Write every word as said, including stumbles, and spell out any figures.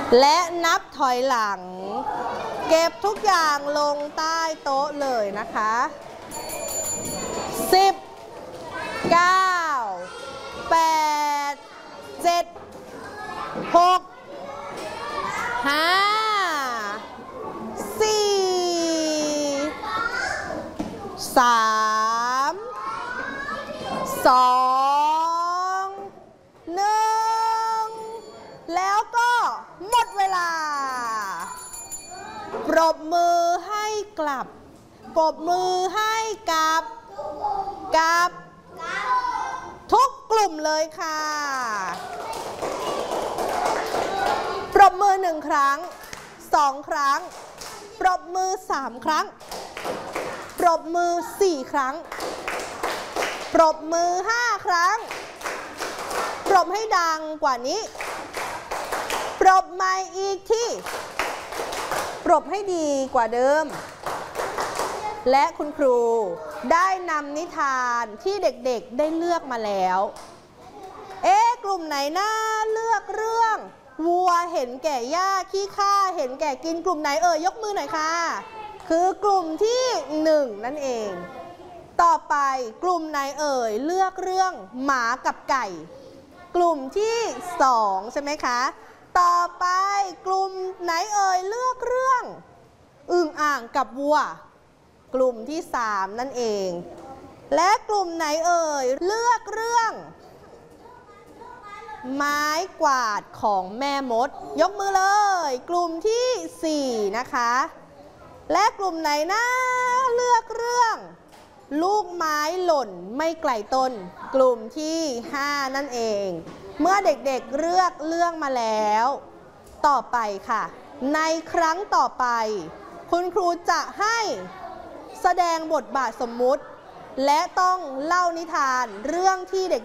และนับถอยหลังเก็บทุกอย่างลงใต้โต๊ะเลยนะคะสิบ เก้า แปด เจ็ด หก ห้า สี่ สาม สอง หนึ่งแล้วก็หมดเวลาปรบมือให้กลับปรบมือให้กับกับทุกกลุ่มเลยค่ะปรบมือหนึ่งครั้งสองครั้งปรบมือสามครั้งปรบมือสี่ครั้งปรบมือห้าครั้งปรบให้ดังกว่านี้ปรบใหม่อีกที่ปรบให้ดีกว่าเดิมและคุณครูได้นำนิทานที่เด็กๆได้เลือกมาแล้วเอ๊ะกลุ่มไหนน่าเลือกเรื่องวัวเห็นแก่หญ้าขี้ข้าเห็นแก่กินกลุ่มไหนเอ่ยยกมือหน่อยค่ะคือกลุ่มที่หนึ่งนั่นเองต่อไปกลุ่มไหนเอ่ยเลือกเรื่องหมากับไก่กลุ่มที่สองใช่ไหมคะต่อไปกลุ่มไหนเอ่ยเลือกเรื่องอึ่งอ่างกับวัวกลุ่มที่สามนั่นเองและกลุ่มไหนเอ่ยเลือกเรื่องไม้กวาดของแม่มดยกมือเลยกลุ่มที่สี่นะคะและกลุ่มไหนนะเลือกเรื่องลูกไม้หล่นไม่ไกลต้นกลุ่มที่ห้านั่นเองเมื่อเด็กๆเลือกเรื่องมาแล้วต่อไปค่ะในครั้งต่อไปคุณครูจะให้แสดงบทบาทสมมุติและต้องเล่านิทานเรื่องที่เด็ก